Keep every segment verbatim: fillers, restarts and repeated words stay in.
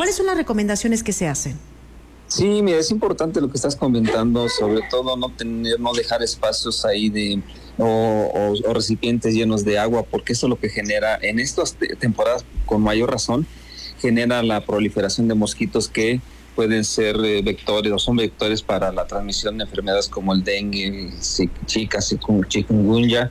¿Cuáles son las recomendaciones que se hacen? Sí, mira, es importante lo que estás comentando, sobre todo no tener, no dejar espacios ahí de o, o, o recipientes llenos de agua, porque eso es lo que genera, en estas te- temporadas con mayor razón, genera la proliferación de mosquitos que pueden ser eh, vectores o son vectores para la transmisión de enfermedades como el dengue, si- Zika, chikungunya, chikungunya,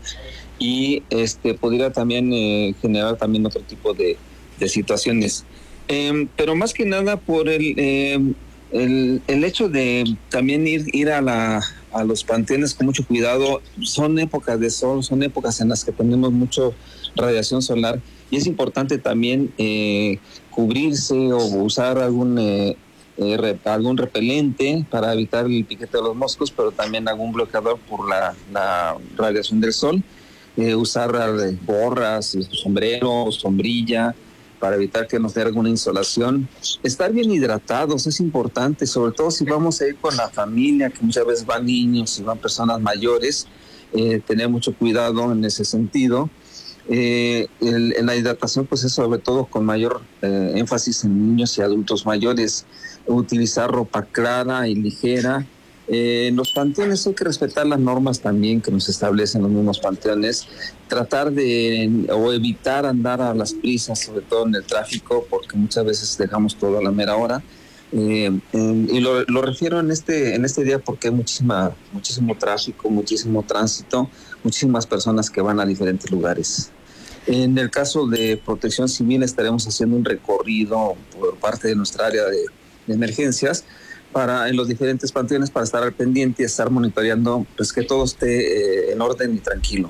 y este podría también eh, generar también otro tipo de, de situaciones. Eh, pero más que nada por el, eh, el, el hecho de también ir, ir a, la, a los panteones con mucho cuidado. Son épocas de sol, son épocas en las que tenemos mucho radiación solar y es importante también eh, cubrirse o usar algún... Eh, eh, re, algún repelente para evitar el piquete de los moscos, pero también algún bloqueador por la, la radiación del sol. Eh, usar eh, gorras, sombrero, sombrilla, para evitar que nos dé alguna insolación. Estar bien hidratados es importante, sobre todo si vamos a ir con la familia, que muchas veces van niños y van personas mayores, eh, tener mucho cuidado en ese sentido. Eh, el, en la hidratación pues es sobre todo con mayor eh, énfasis en niños y adultos mayores, utilizar ropa clara y ligera. Eh, en los panteones hay que respetar las normas también que nos establecen los mismos panteones, tratar de o evitar andar a las prisas, sobre todo en el tráfico, porque muchas veces dejamos todo a la mera hora. Eh, eh, y lo, lo refiero en este en este día porque hay muchísima muchísimo tráfico, muchísimo tránsito, muchísimas personas que van a diferentes lugares. En el caso de Protección Civil estaremos haciendo un recorrido por parte de nuestra área de, de emergencias para en los diferentes panteones para estar al pendiente y estar monitoreando pues que todo esté eh, en orden y tranquilo.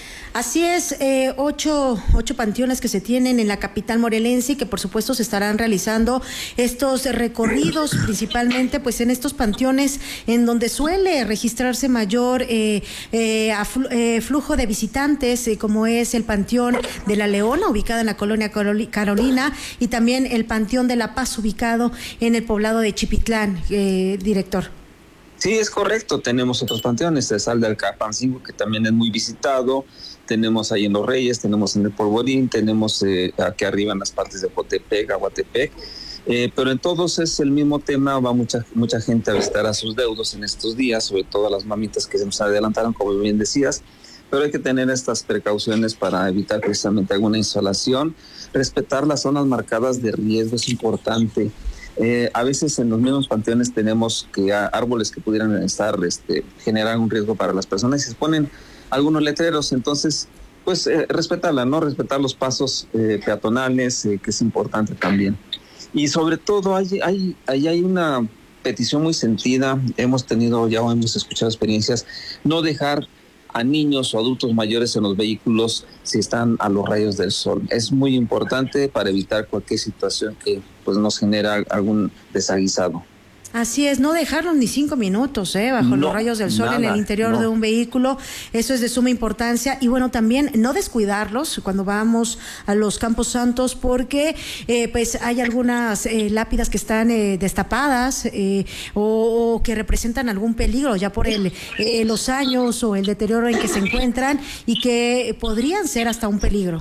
Así es, eh, ocho, ocho panteones que se tienen en la capital morelense y que por supuesto se estarán realizando estos recorridos principalmente pues en estos panteones en donde suele registrarse mayor eh, eh, aflu, eh, flujo de visitantes, eh, como es el Panteón de la Leona, ubicado en la colonia Carolina, y también el Panteón de la Paz, ubicado en el poblado de Chipitlán, eh, director. Sí, es correcto, tenemos otros panteones, el Sal del Capancingo, que también es muy visitado, tenemos ahí en Los Reyes, tenemos en el Polvorín, tenemos eh, aquí arriba en las partes de Jotepec, Aguatepec, eh, pero en todos es el mismo tema, va mucha mucha gente a visitar a sus deudos en estos días, sobre todo a las mamitas que se nos adelantaron, como bien decías, pero hay que tener estas precauciones para evitar precisamente alguna insolación, respetar las zonas marcadas de riesgo es importante. Eh, a veces en los mismos panteones tenemos que a, árboles que pudieran estar, este, generar un riesgo para las personas y se ponen algunos letreros, entonces pues eh, respetarla, ¿no? Respetar los pasos eh, peatonales, eh, que es importante también. Y sobre todo hay, hay, hay, hay una petición muy sentida, hemos tenido, ya hemos escuchado experiencias, no dejar a niños o adultos mayores en los vehículos si están a los rayos del sol. Es muy importante para evitar cualquier situación que pues nos genera algún desaguisado. Así es, no dejarlos ni cinco minutos, ¿eh? Bajo no, los rayos del sol nada, en el interior no. de un vehículo, eso es de suma importancia. Y bueno, también no descuidarlos cuando vamos a los Campos Santos, porque eh, pues hay algunas eh, lápidas que están eh, destapadas eh, o, o que representan algún peligro ya por el, eh, los años o el deterioro en que se encuentran y que podrían ser hasta un peligro.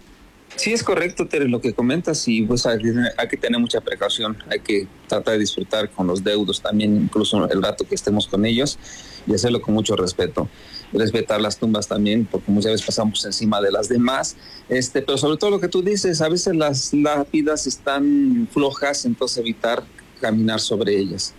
Sí, es correcto, Tere, lo que comentas, y pues hay, hay que tener mucha precaución, hay que tratar de disfrutar con los deudos también, incluso el rato que estemos con ellos, y hacerlo con mucho respeto. Respetar las tumbas también, porque muchas veces pasamos encima de las demás, este, pero sobre todo lo que tú dices, a veces las lápidas están flojas, entonces evitar caminar sobre ellas.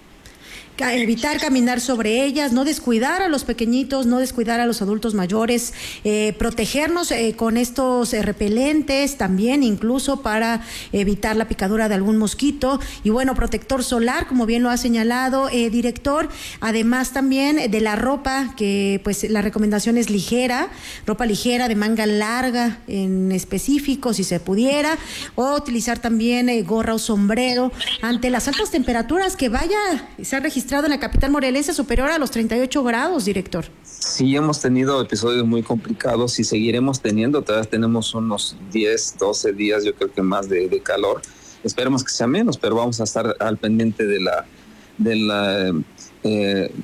Evitar caminar sobre ellas, no descuidar a los pequeñitos, no descuidar a los adultos mayores, eh, protegernos eh, con estos eh, repelentes también, incluso para evitar la picadura de algún mosquito. Y bueno, protector solar, como bien lo ha señalado, eh, director, además también de la ropa, que pues la recomendación es ligera, ropa ligera de manga larga en específico, si se pudiera, o utilizar también eh, gorra o sombrero ante las altas temperaturas que vaya, se ha registrado en la capital morelense superior a los treinta y ocho grados, director. Sí, hemos tenido episodios muy complicados y seguiremos teniendo, todavía tenemos unos diez, doce días, yo creo que más de, de calor. Esperemos que sea menos, pero vamos a estar al pendiente de la, de la, eh,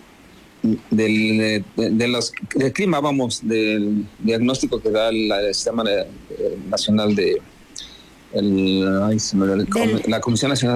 del, de, de los, del clima, vamos, del diagnóstico que da el, el Sistema Nacional de, el, ay, se me, el, la Comisión Nacional